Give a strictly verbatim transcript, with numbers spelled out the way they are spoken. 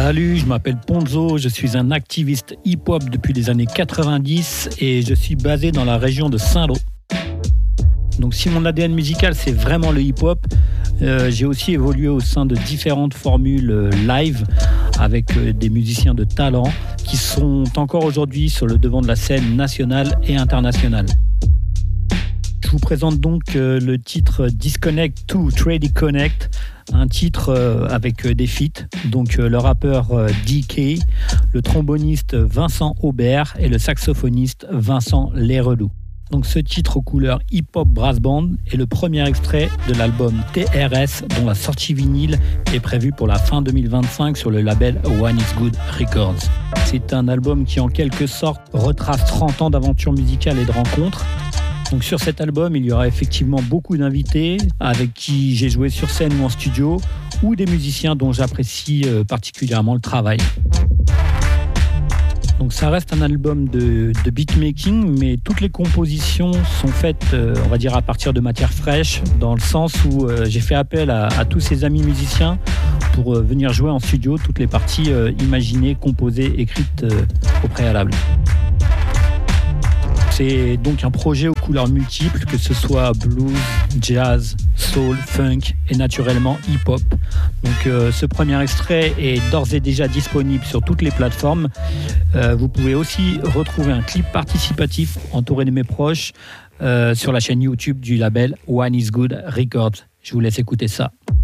Salut, je m'appelle Ponzo, je suis un activiste hip-hop depuis les années quatre-vingt-dix et je suis basé dans la région de Saint-Lô. Donc si mon A D N musical c'est vraiment le hip-hop, euh, j'ai aussi évolué au sein de différentes formules euh, live avec euh, des musiciens de talent qui sont encore aujourd'hui sur le devant de la scène nationale et internationale. Je vous présente donc euh, le titre Disconnect to Trady Connect, un titre euh, avec euh, des feats, donc euh, le rappeur euh, D K, le tromboniste Vincent Aubert et le saxophoniste Vincent Lereloup. Donc ce titre aux couleurs hip-hop brass band est le premier extrait de l'album T R S dont la sortie vinyle est prévue pour la fin deux mille vingt-cinq sur le label One Is Good Records. C'est un album qui en quelque sorte retrace trente ans d'aventure musicale et de rencontres. Donc sur cet album, il y aura effectivement beaucoup d'invités avec qui j'ai joué sur scène ou en studio, ou des musiciens dont j'apprécie particulièrement le travail. Donc ça reste un album de, de beatmaking, mais toutes les compositions sont faites, euh, on va dire, à partir de matières fraîches, dans le sens où euh, j'ai fait appel à, à tous ces amis musiciens pour euh, venir jouer en studio toutes les parties euh, imaginées, composées, écrites euh, au préalable. C'est donc un projet aux couleurs multiples, que ce soit blues, jazz, soul, funk et naturellement hip-hop. Donc euh, ce premier extrait est d'ores et déjà disponible sur toutes les plateformes. Euh, vous pouvez aussi retrouver un clip participatif entouré de mes proches euh, sur la chaîne YouTube du label One Is Good Records. Je vous laisse écouter ça.